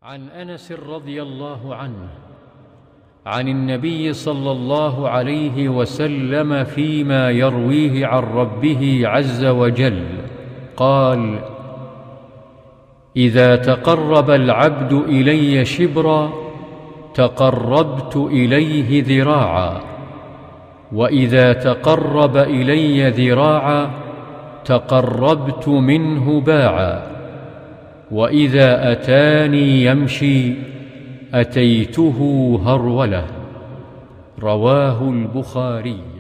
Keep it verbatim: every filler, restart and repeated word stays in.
عن أنس رضي الله عنه عن النبي صلى الله عليه وسلم فيما يرويه عن ربه عز وجل قال: إذا تقرب العبد إلي شبرا تقربت إليه ذراعا، وإذا تقرب إلي ذراعا تقربت منه باعا، وإذا أتاني يمشي أتيته هرولة. رواه البخاري.